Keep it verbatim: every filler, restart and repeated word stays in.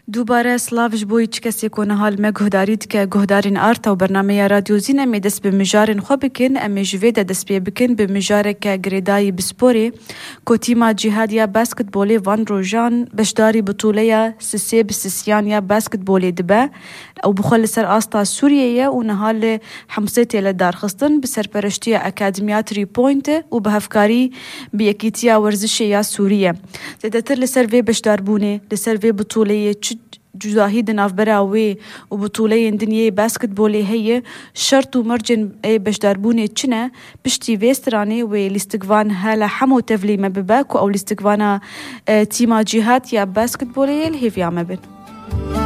دوباره سلاوش بوی چه کسی کنه حال ما گهدارید که گهدارین آرتا و برنامه رادیو زین امی دست به مجارن خواه بکن امی جوی ده دست بی بکن به مجاره که گریدای بسپوری که تیما جهاد یا باسکتبولی وان روژان بشداری بطوله یا سسی بسیسیان یا باسکتبولی دبه او بخل سر آستا سوریه و نهال حمسیتی لدار خستن بسر پرشتی اکادمیا تری پوینت و به هفکاری بیکیتیا ورزش یا سوریه زیدتر لسر وی بشدار بونه لسر وی بطوله جزاهی دناف براوی و بطوله دنیای باسکتبولی هی شرط و مرجن ای بشداربونی چنه پشتی ویسترانی و لیستگوان هلا حمو تفلی مبباک و او لیستگوانا تیما جهات یا باسکتبولی الهیفیا مبن